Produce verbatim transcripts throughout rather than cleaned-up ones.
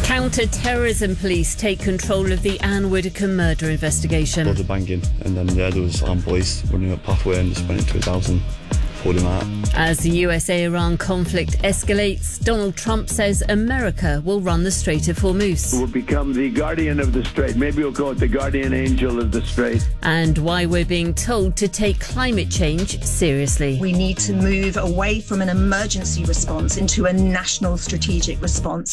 Counter-terrorism police take control of the Anne Widdecombe murder investigation. Loads of banging, and then yeah, there was armed police running up pathway and just went into his house and pulled him out. As the U S A Iran conflict escalates, Donald Trump says America will run the Strait of Hormuz. We'll become the guardian of the Strait. Maybe we'll call it the guardian angel of the Strait. And why we're being told to take climate change seriously. We need to move away from an emergency response into a national strategic response.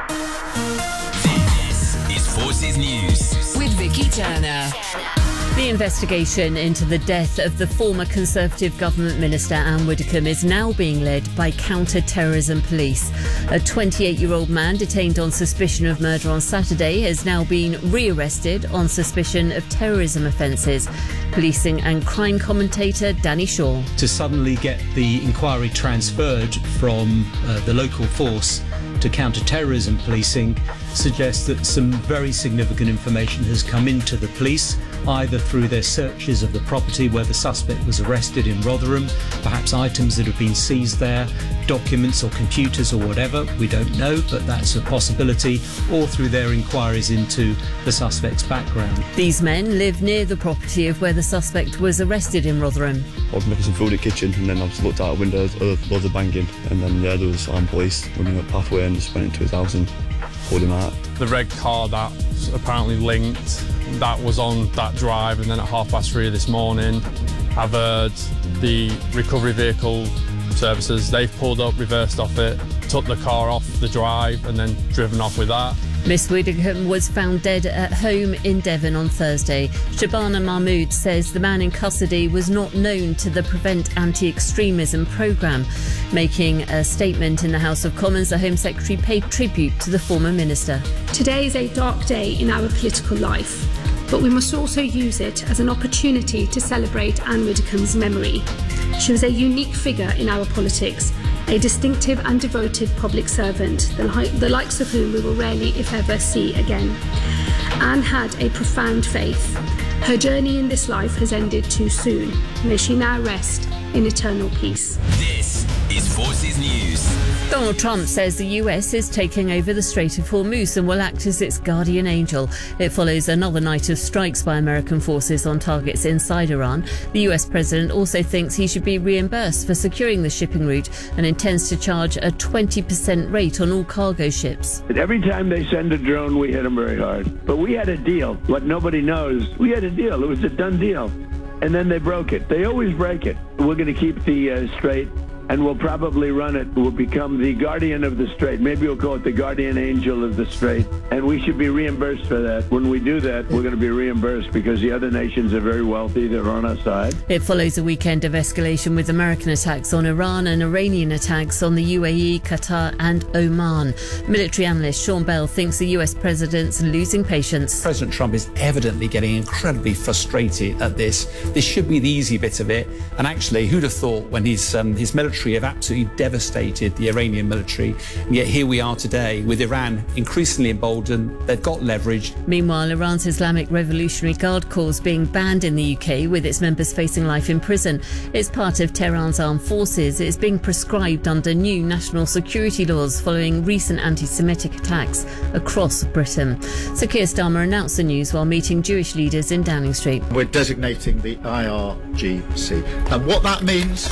This is Forces News with Vicky Turner. The investigation into the death of the former Conservative government minister Anne Widdecombe is now being led by counter-terrorism police. A twenty-eight-year-old man detained on suspicion of murder on Saturday has now been re-arrested on suspicion of terrorism offences. Policing and crime commentator Danny Shaw. To suddenly get the inquiry transferred from uh, the local force to counter-terrorism policing suggests that some very significant information has come into the police, either through their searches of the property where the suspect was arrested in Rotherham, perhaps items that have been seized there, documents or computers or whatever, we don't know, but that's a possibility, or through their inquiries into the suspect's background. These men live near the property of where the suspect was arrested in Rotherham. I was making some food in the kitchen, and then I just looked out the window, loads of banging, and then yeah, there was armed police running up pathway and just went into his house and pulled him out. The red car that's apparently linked, that was on that drive, and then at half past three this morning, I've heard the recovery vehicle services, they've pulled up, reversed off it, took the car off the drive and then driven off with that. Miss Widdecombe was found dead at home in Devon on Thursday. Shabana Mahmood says the man in custody was not known to the Prevent Anti-Extremism programme. Making a statement in the House of Commons, the Home Secretary paid tribute to the former minister. Today is a dark day in our political life, but we must also use it as an opportunity to celebrate Anne Widdecombe's memory. She was a unique figure in our politics, a distinctive and devoted public servant, the, li- the likes of whom we will rarely, if ever, see again. Anne had a profound faith. Her journey in this life has ended too soon. May she now rest in eternal peace. This is Forces News. Donald Trump says the U S is taking over the Strait of Hormuz and will act as its guardian angel. It follows another night of strikes by American forces on targets inside Iran. The U S president also thinks he should be reimbursed for securing the shipping route and intends to charge a twenty percent rate on all cargo ships. Every time they send a drone, we hit them very hard. But we had a deal. What nobody knows, we had a deal. It was a done deal. And then they broke it. They always break it. We're going to keep the uh, strait, and we'll probably run it. We'll become the guardian of the strait. Maybe we'll call it the guardian angel of the strait. And we should be reimbursed for that. When we do that, we're going to be reimbursed because the other nations are very wealthy. They're on our side. It follows a weekend of escalation with American attacks on Iran and Iranian attacks on the U A E, Qatar and Oman. Military analyst Sean Bell thinks the U S president's losing patience. President Trump is evidently getting incredibly frustrated at this. This should be the easy bit of it. And actually, who'd have thought when his, um, his military have absolutely devastated the Iranian military, and yet here we are today with Iran increasingly emboldened. They've got leverage. Meanwhile, Iran's Islamic Revolutionary Guard Corps being banned in the U K, with its members facing life in prison. It's part of Tehran's armed forces. It's being prescribed under new national security laws following recent anti-Semitic attacks across Britain. So Keir Starmer announced the news while meeting Jewish leaders in Downing Street. We're designating the I R G C. And what that means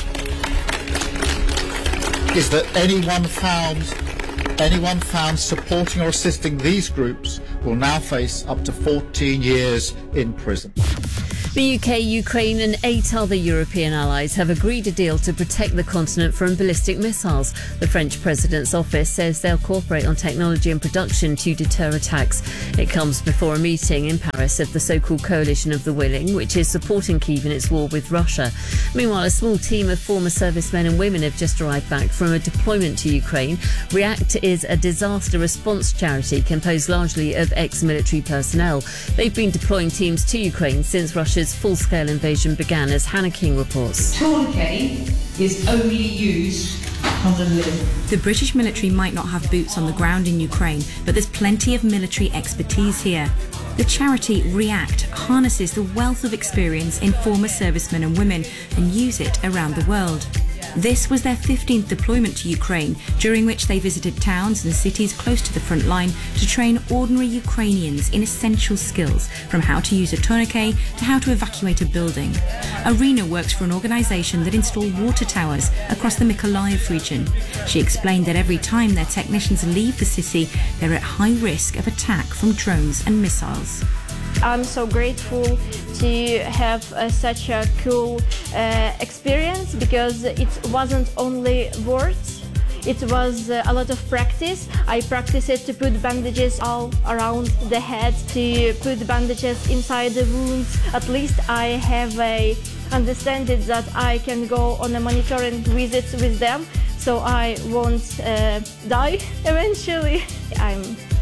is that anyone found anyone found supporting or assisting these groups will now face up to fourteen years in prison. The U K, Ukraine and eight other European allies have agreed a deal to protect the continent from ballistic missiles. The French President's office says they'll cooperate on technology and production to deter attacks. It comes before a meeting in Paris of the so-called Coalition of the Willing, which is supporting Kyiv in its war with Russia. Meanwhile, a small team of former servicemen and women have just arrived back from a deployment to Ukraine. REACT is a disaster response charity composed largely of ex-military personnel. They've been deploying teams to Ukraine since Russia's full-scale invasion began, as Hannah King reports. Tourniquet is only used on the limb. The British military might not have boots on the ground in Ukraine, but there's plenty of military expertise here. The charity REACT harnesses the wealth of experience in former servicemen and women and use it around the world. This was their fifteenth deployment to Ukraine, during which they visited towns and cities close to the front line to train ordinary Ukrainians in essential skills, from how to use a tourniquet to how to evacuate a building. Arena works for an organisation that installed water towers across the Mykolaiv region. She explained that every time their technicians leave the city, they're at high risk of attack from drones and missiles. I'm so grateful to have uh, such a cool uh, experience, because it wasn't only words, it was uh, a lot of practice. I practiced it to put bandages all around the head, to put bandages inside the wounds. At least I have a understanding that I can go on a monitoring visit with them, so I won't uh, die eventually. I'm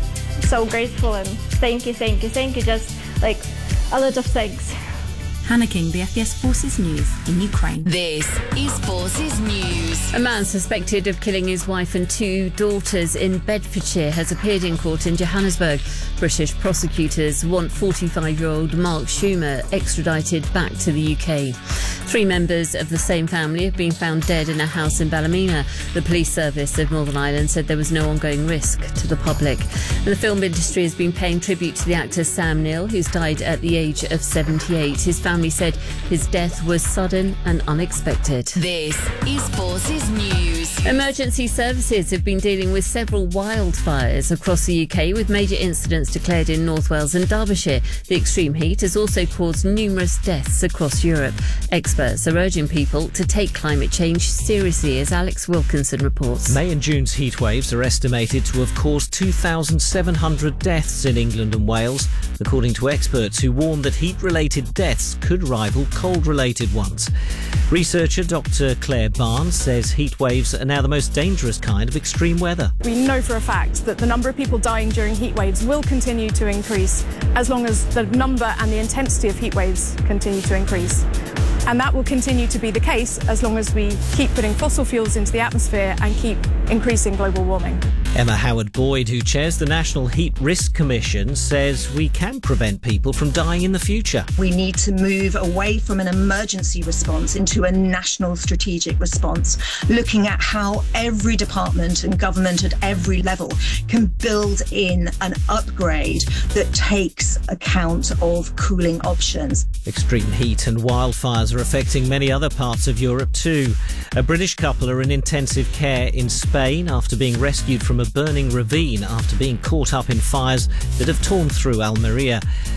so grateful, and thank you, thank you, thank you, just like a lot of thanks. Hannah King, B F B S Forces News in Ukraine. This is Forces News. A man suspected of killing his wife and two daughters in Bedfordshire has appeared in court in Johannesburg. British prosecutors want forty-five-year-old Mark Schumer extradited back to the U K. Three members of the same family have been found dead in a house in Ballymena. The police service of Northern Ireland said there was no ongoing risk to the public. And the film industry has been paying tribute to the actor Sam Neill, who's died at the age of seventy-eight. His family said his death was sudden and unexpected. This is Forces News. Emergency services have been dealing with several wildfires across the U K, with major incidents declared in North Wales and Derbyshire. The extreme heat has also caused numerous deaths across Europe. Experts are urging people to take climate change seriously, as Alex Wilkinson reports. May and June's heat waves are estimated to have caused two thousand seven hundred deaths in England and Wales, according to experts who warn that heat-related deaths could rival cold-related ones. Researcher Doctor Claire Barnes says heat waves are now the most dangerous kind of extreme weather. We know for a fact that the number of people dying during heat waves will continue to increase as long as the number and the intensity of heat waves continue to increase. And that will continue to be the case as long as we keep putting fossil fuels into the atmosphere and keep increasing global warming. Emma Howard-Boyd, who chairs the National Heat Risk Commission, says we can prevent people from dying in the future. We need to move away from an emergency response into a national strategic response, looking at how every department and government at every level can build in an upgrade that takes account of cooling options. Extreme heat and wildfires are affecting many other parts of Europe too. A British couple are in intensive care in Spain after being rescued from a burning ravine after being caught up in fires that have torn through Almeria.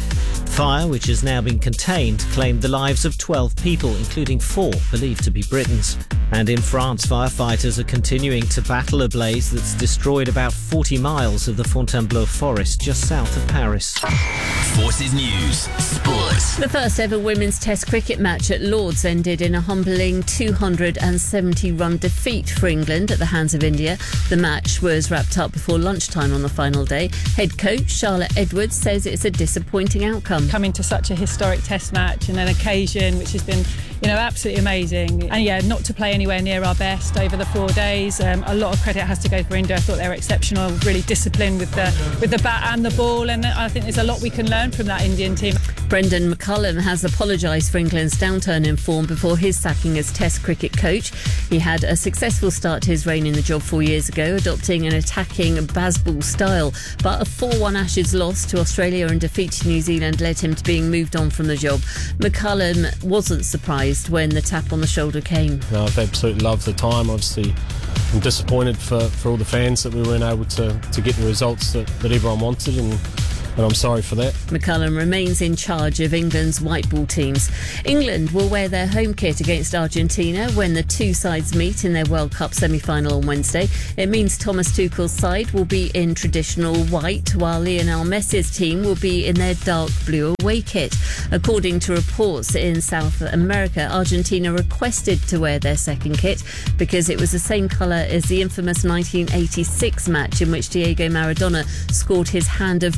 Fire, which has now been contained, claimed the lives of twelve people, including four believed to be Britons. And in France, firefighters are continuing to battle a blaze that's destroyed about forty miles of the Fontainebleau forest just south of Paris. Forces News Sports. The first ever women's Test cricket match at Lord's ended in a humbling two hundred seventy run defeat for England at the hands of India. The match was wrapped up before lunchtime on the final day. Head coach Charlotte Edwards says it's a disappointing outcome. Coming to such a historic Test match and an occasion which has been, you know, absolutely amazing. And yeah, not to play anywhere near our best over the four days. Um, a lot of credit has to go for India. I thought they were exceptional, really disciplined with the with the bat and the ball, and I think there's a lot we can learn from that Indian team. Brendan McCullum has apologised for England's downturn in form before his sacking as Test cricket coach. He had a successful start to his reign in the job four years ago, adopting an attacking Bazball style. But a four one Ashes loss to Australia and defeat to New Zealand led him to being moved on from the job. McCullum wasn't surprised when the tap on the shoulder came. No, I've absolutely loved the time. Obviously, I'm disappointed for, for all the fans that we weren't able to, to get the results that, that everyone wanted, and and I'm sorry for that. McCullum remains in charge of England's white ball teams. England will wear their home kit against Argentina when the two sides meet in their World Cup semi-final on Wednesday. It means Thomas Tuchel's side will be in traditional white, while Lionel Messi's team will be in their dark blue away kit. According to reports in South America, Argentina requested to wear their second kit because it was the same colour as the infamous nineteen eighty-six match in which Diego Maradona scored his Hand of God goal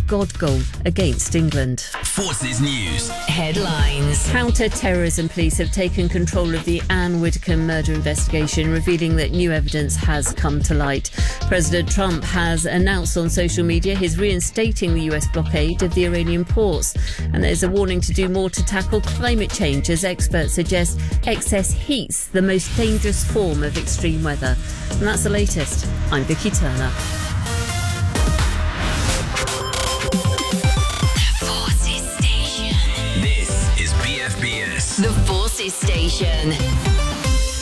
goal against England. Forces News headlines. Counter-terrorism police have taken control of the Anne Widdecombe murder investigation, revealing that new evidence has come to light. President Trump has announced on social media he's reinstating the U S blockade of the Iranian ports. And there's a warning to do more to tackle climate change, as experts suggest excess heat's the most dangerous form of extreme weather. And that's the latest. I'm Vicky Turner. This is B F B S. The Forces Station.